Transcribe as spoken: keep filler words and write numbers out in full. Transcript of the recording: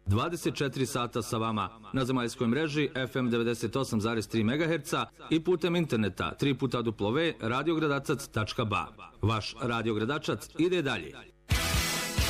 dvadeset četiri sata sa vama na zemaljskoj mreži F M devedeset osam zarez tri megaherca i putem interneta tri puta w radio gradacac tačka ba. Vaš Radio Gradačac ide dalje.